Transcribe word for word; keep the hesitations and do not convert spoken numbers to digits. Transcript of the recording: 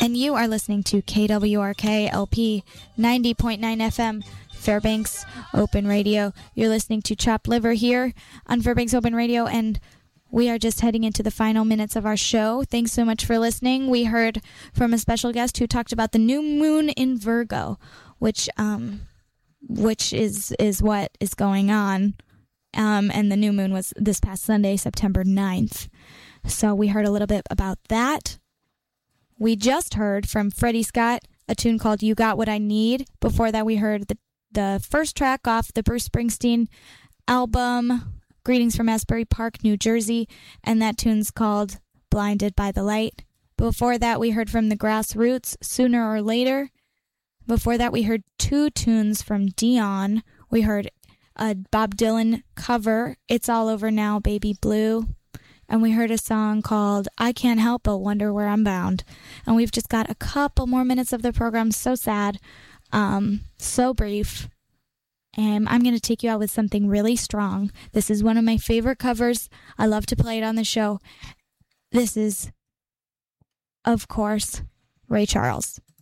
And you are listening to K W R K L P ninety point nine F M, Fairbanks Open Radio. You're listening to Chopped Liver here on Fairbanks Open Radio, and we are just heading into the final minutes of our show. Thanks so much for listening. We heard from a special guest who talked about the new moon in Virgo, which um, which is is what is going on. Um, and the new moon was this past Sunday, September ninth. So we heard a little bit about that. We just heard from Freddie Scott a tune called You Got What I Need. Before that, we heard the, the first track off the Bruce Springsteen album, Greetings from Asbury Park, New Jersey, and that tune's called Blinded by the Light. Before that, we heard from the Grassroots, Sooner or Later. Before that, we heard two tunes from Dion. We heard a Bob Dylan cover, It's All Over Now, Baby Blue. And we heard a song called I Can't Help But Wonder Where I'm Bound. And we've just got a couple more minutes of the program. So sad. Um, so brief. And I'm going to take you out with something really strong. This is one of my favorite covers. I love to play it on the show. This is, of course, Ray Charles.